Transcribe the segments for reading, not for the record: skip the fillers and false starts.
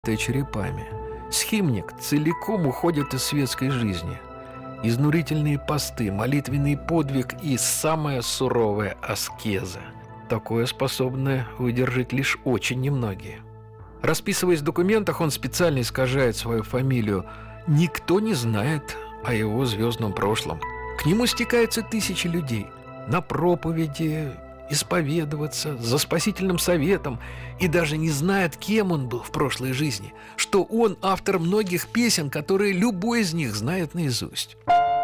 черепами. Схимник целиком уходит из светской жизни. Изнурительные посты, молитвенный подвиг и самая суровая аскеза. Такое способны выдержать лишь очень немногие. Расписываясь в документах, он специально искажает свою фамилию. Никто не знает о его звездном прошлом. К нему стекаются тысячи людей на проповеди, исповедоваться, за спасительным советом, и даже не знает, кем он был в прошлой жизни, что он автор многих песен, которые любой из них знает наизусть.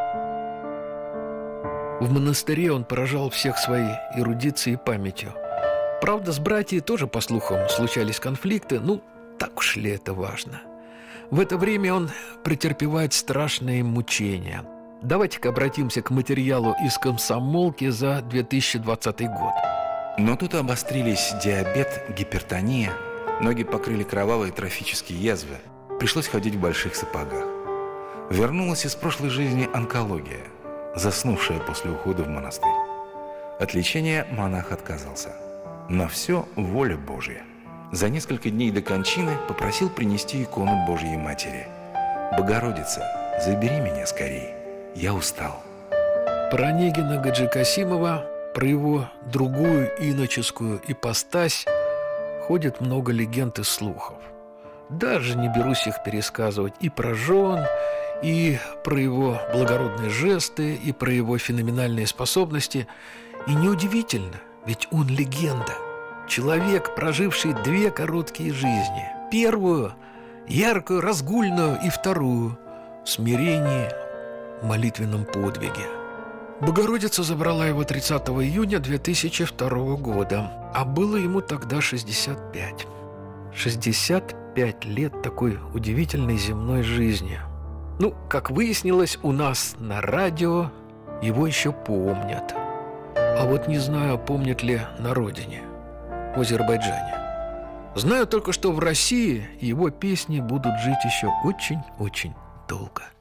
В монастыре он поражал всех своей эрудицией и памятью. Правда, с братьями тоже, по слухам, случались конфликты, так уж ли это важно? В это время он претерпевает страшные мучения. Давайте-ка обратимся к материалу из «Комсомолки» за 2020 год. Но тут обострились диабет, гипертония, ноги покрыли кровавые трофические язвы, пришлось ходить в больших сапогах. Вернулась из прошлой жизни онкология, заснувшая после ухода в монастырь. От лечения монах отказался. На все воля Божья. За несколько дней до кончины попросил принести икону Божьей Матери. «Богородица, забери меня скорей, я устал». Про Онегина Гаджикасимова, про его другую иноческую ипостась ходит много легенд и слухов. Даже не берусь их пересказывать. И про жен, и про его благородные жесты, и про его феноменальные способности. И неудивительно, ведь он легенда. Человек, проживший две короткие жизни. Первую – яркую, разгульную, и вторую – в смирении, молитвенном подвиге. Богородица забрала его 30 июня 2002 года, а было ему тогда 65. 65 лет такой удивительной земной жизни. Как выяснилось, у нас на радио его еще помнят. А вот не знаю, помнят ли на родине, в Азербайджане. Знаю только, что в России его песни будут жить еще очень-очень долго.